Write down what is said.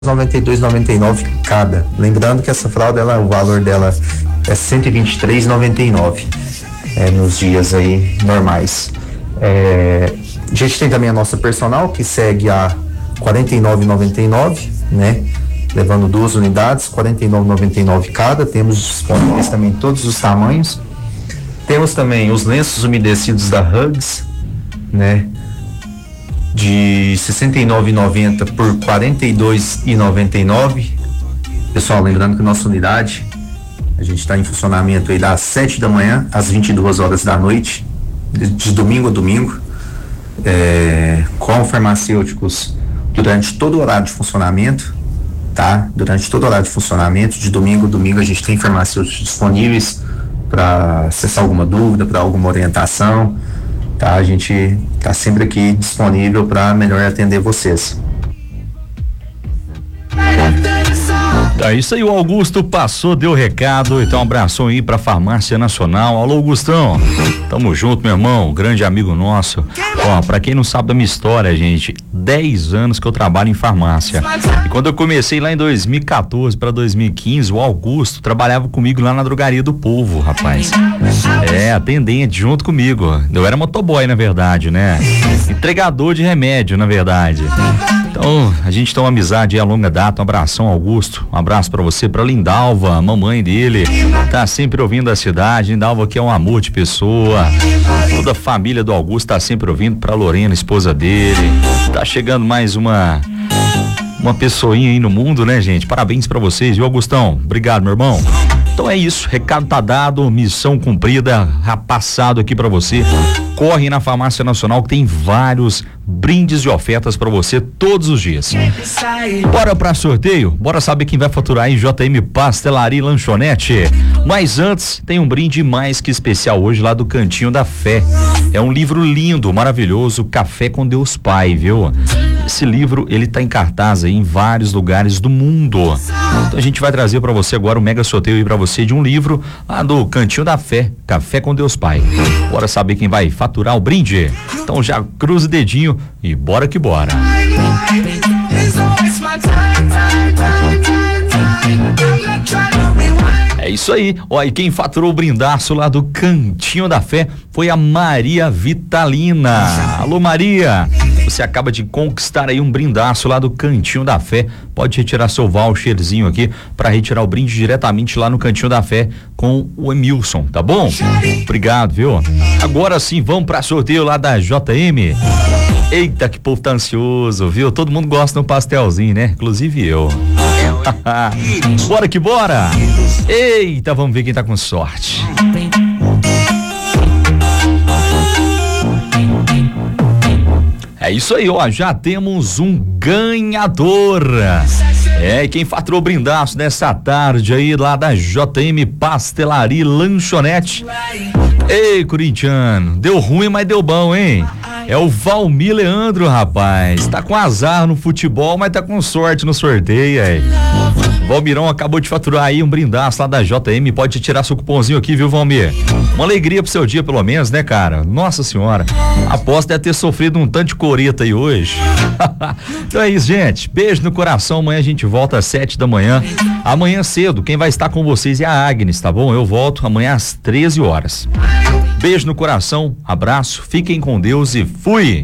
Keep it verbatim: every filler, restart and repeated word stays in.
noventa e dois e noventa e nove cada. Lembrando que essa fralda, ela, o valor dela é cento e vinte e três e noventa e nove é, nos dias aí normais. É, a gente tem também a nossa personal, que segue a quarenta e nove e noventa e nove, né? Levando duas unidades, quarenta e nove e noventa e nove cada. Temos disponíveis também todos os tamanhos. Temos também os lenços umedecidos da Hugs, né? De sessenta e nove e noventa por quarenta e dois e noventa e nove. Pessoal, lembrando que nossa unidade, a gente está em funcionamento aí das sete da manhã às vinte e duas horas da noite, de, de domingo a domingo, é, com farmacêuticos durante todo o horário de funcionamento, tá? Durante todo o horário de funcionamento, de domingo a domingo, a gente tem farmacêuticos disponíveis para acessar alguma dúvida, para alguma orientação. Tá, a gente está sempre aqui disponível para melhor atender vocês. É isso aí, o Augusto passou, deu recado, então um abração aí pra Farmácia Nacional. Alô, Augustão, tamo junto, meu irmão, grande amigo nosso. Ó, pra quem não sabe da minha história, gente, dez anos que eu trabalho em farmácia. E quando eu comecei lá em dois mil e quatorze para dois mil e quinze, o Augusto trabalhava comigo lá na Drogaria do Povo, rapaz. É, atendente junto comigo. Eu era motoboy, na verdade, né? Entregador de remédio, na verdade. Então, a gente tem uma amizade a longa data. Um abração, Augusto. Um abraço pra você, pra Lindalva, a mamãe dele. Tá sempre ouvindo a cidade. Lindalva que é um amor de pessoa. Toda a família do Augusto tá sempre ouvindo, pra Lorena, esposa dele. Tá chegando mais uma uma pessoinha aí no mundo, né, gente? Parabéns pra vocês, viu, Augustão? Obrigado, meu irmão. Então é isso, recado tá dado, missão cumprida, passado aqui pra você. Corre na Farmácia Nacional que tem vários brindes e ofertas pra você todos os dias. Bora pra sorteio? Bora saber quem vai faturar aí, J M Pastelaria e Lanchonete. Mas antes, tem um brinde mais que especial hoje lá do Cantinho da Fé. É um livro lindo, maravilhoso, Café com Deus Pai, viu? Esse livro, ele tá em cartaz aí em vários lugares do mundo. Então a gente vai trazer pra você agora um mega sorteio aí pra você de um livro lá do Cantinho da Fé, Café com Deus Pai. Bora saber quem vai faturar o brinde? Então já cruza o dedinho e bora que bora. É isso aí, ó, e quem faturou o brindaço lá do Cantinho da Fé foi a Maria Vitalina. Alô, Maria, você acaba de conquistar aí um brindaço lá do Cantinho da Fé. Pode retirar seu voucherzinho aqui para retirar o brinde diretamente lá no Cantinho da Fé com o Emilson, tá bom? Obrigado, viu? Agora sim, vamos para sorteio lá da J M. Eita, que povo tá ansioso, viu? Todo mundo gosta de um pastelzinho, né? Inclusive eu. Bora que bora! Eita, vamos ver quem tá com sorte. É isso aí, ó, já temos um ganhador. É, quem faturou o brindaço nessa tarde aí lá da J M Pastelaria e Lanchonete. Ei, corintiano, deu ruim, mas deu bom, hein? É o Valmir Leandro, rapaz. Tá com azar no futebol, mas tá com sorte no sorteio, aí. Valmirão acabou de faturar aí um brindaço lá da J M. Pode tirar seu cupomzinho aqui, viu, Valmir? Uma alegria pro seu dia, pelo menos, né, cara? Nossa senhora. Aposto deve ter sofrido um tanto de coreta aí hoje. Então é isso, gente. Beijo no coração. Amanhã a gente volta às sete da manhã. Amanhã cedo, quem vai estar com vocês é a Agnes, tá bom? Eu volto amanhã às treze horas. Beijo no coração, abraço, fiquem com Deus e fui!